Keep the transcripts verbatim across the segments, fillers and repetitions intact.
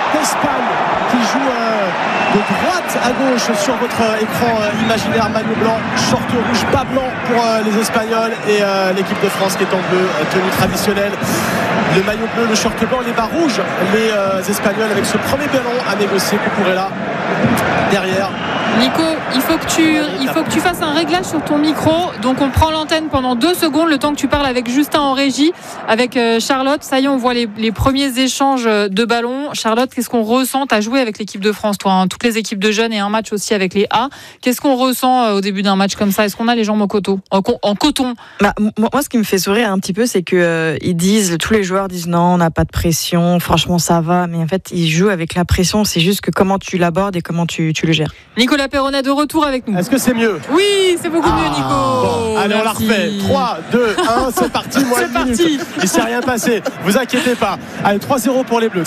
d'Espagne qui joue euh, de droite à gauche sur votre euh, écran euh, imaginaire. Maillot blanc, short rouge, pas blanc pour euh, les Espagnols et euh, l'équipe de France qui est en bleu, euh, tenue traditionnelle. Le maillot bleu, le short blanc, les bas rouges, les euh, Espagnols avec ce premier ballon à négocier. Cucurella derrière. Nico, il faut que tu, il faut que tu fasses un réglage sur ton micro. Donc on prend l'antenne pendant deux secondes, le temps que tu parles avec Justin en régie, avec Charlotte. Ça y est, on voit les, les premiers échanges de ballons. Charlotte, qu'est-ce qu'on ressent? Tu as joué avec l'équipe de France, toi, hein, toutes les équipes de jeunes et un match aussi avec les A. Qu'est-ce qu'on ressent au début d'un match comme ça? Est-ce qu'on a les jambes en coton, en, en coton bah, Moi, ce qui me fait sourire un petit peu, c'est que euh, ils disent, tous les joueurs disent non, on n'a pas de pression, franchement ça va. Mais en fait, ils jouent avec la pression. C'est juste que comment tu l'abordes et comment tu, tu le gères. Nicolas Perronnet de retour avec nous. Est-ce que c'est mieux? Oui, c'est beaucoup ah, mieux, Nico. Bon, allez, merci. On la refait. trois, deux, un, c'est parti. Moi, c'est parti. Il ne s'est rien passé. Vous inquiétez pas. Allez, trois zéro pour les Bleus.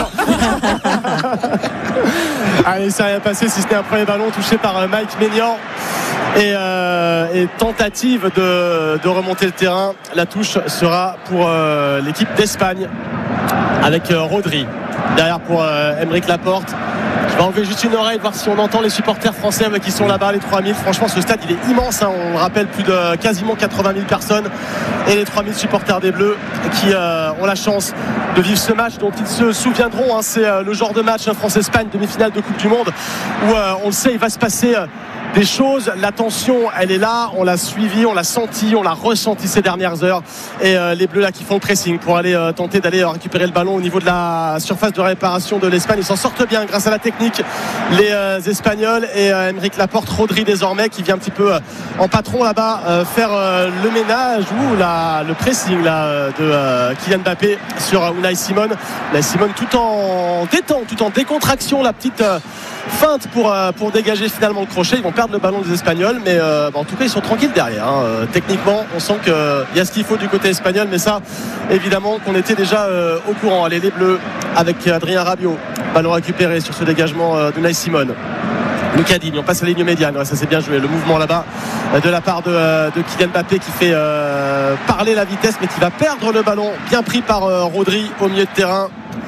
Allez, il ne s'est rien passé si c'était un premier ballon touché par Mike Maignan. Et, euh, et tentative de, de remonter le terrain. La touche sera pour euh, l'équipe d'Espagne avec euh, Rodri. Derrière pour euh, Aymeric Laporte. Je vais enlever juste une oreille, voir si on entend les supporters français qui sont là-bas, les trois mille. Franchement, ce stade, il est immense, hein. On le rappelle, plus de quasiment quatre-vingt mille personnes. Et les trois mille supporters des Bleus qui euh, ont la chance de vivre ce match dont ils se souviendront, hein. C'est euh, le genre de match, hein, France-Espagne, demi-finale de Coupe du Monde, où euh, on le sait, il va se passer euh, des choses. La tension, elle est là, on l'a suivi, on l'a senti, on l'a ressenti ces dernières heures. Et euh, les Bleus là qui font le pressing pour aller euh, tenter d'aller euh, récupérer le ballon au niveau de la surface de réparation de l'Espagne. Ils s'en sortent bien grâce à la technique, les euh, Espagnols. Et euh, Aymeric Laporte, Rodri désormais, qui vient un petit peu euh, en patron là-bas euh, faire euh, le ménage ou la, le pressing là, de euh, Kylian Mbappé sur euh, Unai Simon. Unai Simon tout en détente, tout en décontraction, la petite euh, feinte pour, euh, pour dégager finalement le crochet. Ils vont perdre le ballon des Espagnols, mais euh, bah, en tout cas ils sont tranquilles derrière, hein. euh, techniquement on sent qu'il euh, y a ce qu'il faut du côté espagnol, mais ça évidemment qu'on était déjà euh, au courant. Allez, les Bleus avec Adrien Rabiot, ballon récupéré sur ce dégagement euh, d'Unai Simon. Lucas Digne, on passe à la ligne médiane. Ouais, ça c'est bien joué, le mouvement là-bas euh, de la part de, euh, de Kylian Mbappé qui fait euh, parler la vitesse, mais qui va perdre le ballon, bien pris par euh, Rodri au milieu de terrain.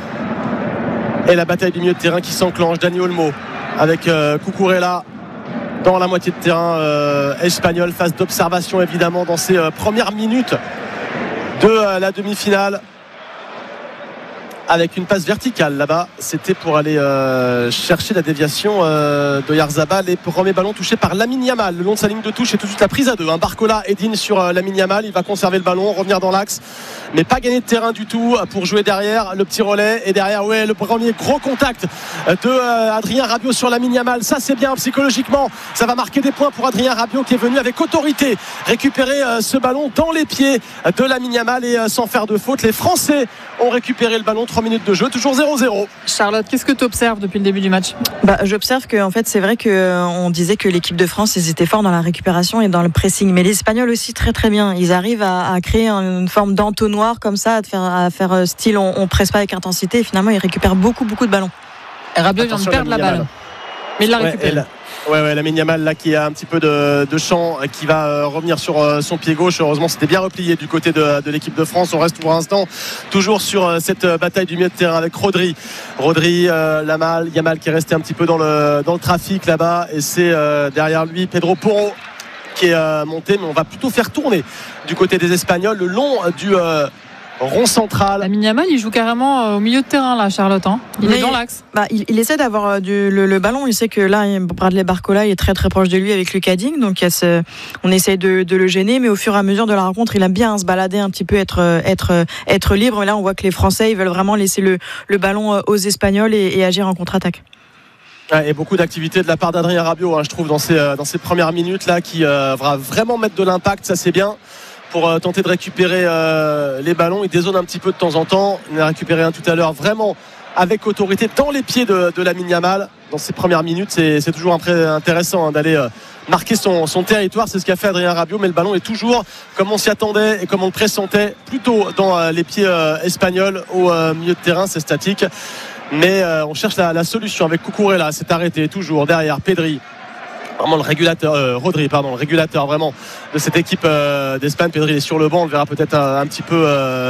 Et la bataille du milieu de terrain qui s'enclenche. Dani Olmo avec euh, Cucurella dans la moitié de terrain euh, espagnol. Phase d'observation évidemment dans ces euh, premières minutes de euh, la demi-finale, avec une passe verticale là-bas. C'était pour aller euh, chercher la déviation euh, d'Oyarzabal. Les premiers ballons touchés par Lamine Yamal le long de sa ligne de touche, et tout de suite la prise à deux, hein. Barcola et Digne sur euh, Lamine Yamal. Il va conserver le ballon, revenir dans l'axe, mais pas gagner de terrain du tout pour jouer derrière. Le petit relais, et derrière ouais, le premier gros contact de euh, Adrien Rabiot sur Lamine Yamal. Ça c'est bien psychologiquement, ça va marquer des points pour Adrien Rabiot qui est venu avec autorité récupérer euh, ce ballon dans les pieds de Lamine Yamal et euh, sans faire de faute. Les Français ont récupéré le ballon. Trois minutes de jeu, toujours zéro zéro. Charlotte, qu'est-ce que tu observes depuis le début du match? bah, J'observe que en fait, c'est vrai qu'on disait que l'équipe de France, ils étaient forts dans la récupération et dans le pressing, mais les Espagnols aussi très très bien. Ils arrivent à, à créer une forme d'entonnoir comme ça, à faire, à faire style on, on presse pas avec intensité, et finalement ils récupèrent beaucoup beaucoup de ballons. Et Rabiot vient de perdre la balle, mais il l'a récupéré. Ouais, Ouais, ouais, Lamine Yamal là qui a un petit peu de, de champ, qui va euh, revenir sur euh, son pied gauche. Heureusement, c'était bien replié du côté de, de l'équipe de France. On reste pour l'instant toujours sur euh, cette euh, bataille du milieu de terrain avec Rodri. Rodri, euh, Lamal, Yamal qui est resté un petit peu dans le, dans le trafic là-bas. Et c'est euh, derrière lui Pedro Porro qui est euh, monté. Mais on va plutôt faire tourner du côté des Espagnols le long du euh, rond central. Lamine Yamal, il joue carrément au milieu de terrain là, Charlotte, hein. Il mais est dans l'axe. Bah, il, il essaie d'avoir du, le, le ballon. Il sait que là, Bradley Barcola il est très très proche de lui avec Lucas Digne, donc il y a ce, on essaie de, de le gêner, mais au fur et à mesure de la rencontre, il aime bien se balader un petit peu, être être être libre. Mais là, on voit que les Français, ils veulent vraiment laisser le, le ballon aux Espagnols et, et agir en contre-attaque. Et beaucoup d'activité de la part d'Adrien Rabiot, hein, je trouve, dans ces, dans ces premières minutes là, qui euh, va vraiment mettre de l'impact. Ça c'est bien, pour euh, tenter de récupérer euh, les ballons. Il dézone un petit peu de temps en temps. Il en a récupéré un tout à l'heure vraiment avec autorité dans les pieds de, de Lamine Yamal. Dans ces premières minutes, c'est, c'est toujours intéressant, hein, d'aller euh, marquer son, son territoire. C'est ce qu'a fait Adrien Rabiot, mais le ballon est toujours, comme on s'y attendait et comme on le pressentait, plutôt dans euh, les pieds euh, espagnols au euh, milieu de terrain. C'est statique, mais euh, on cherche la, la solution avec Cucurella. C'est arrêté toujours derrière Pedri, vraiment le régulateur, euh, Rodri pardon, le régulateur vraiment de cette équipe euh, d'Espagne. Pedri est sur le banc, on le verra peut-être un, un petit peu euh,